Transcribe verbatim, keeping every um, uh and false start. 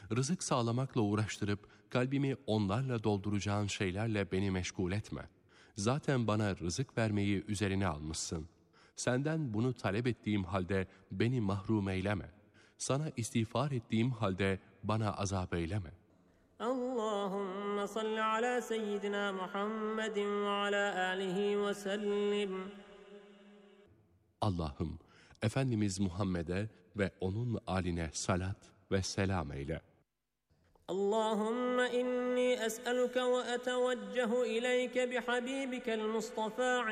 Rızık sağlamakla uğraştırıp kalbimi onlarla dolduracağın şeylerle beni meşgul etme. Zaten bana rızık vermeyi üzerine almışsın. Senden bunu talep ettiğim halde beni mahrum eyleme. Sana istiğfar ettiğim halde bana azap eyleme. Allahümme salli ala seyyidina Muhammedin ve ala alihi ve sellim. Allah'ım, Efendimiz Muhammed'e ve onun âline salat ve selam eyle. Allahümme inni es'eluke ve eteveccehu ileyke bihabibikel Mustafa